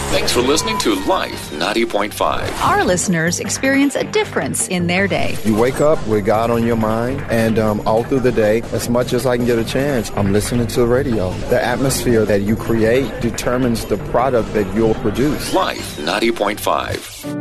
Thanks for listening to Life 90.5. Our listeners experience a difference in their day. You wake up with God on your mind, and all through the day, as much as I can get a chance, I'm listening to the radio. The atmosphere that you create determines the product that you'll produce. Life 90.5.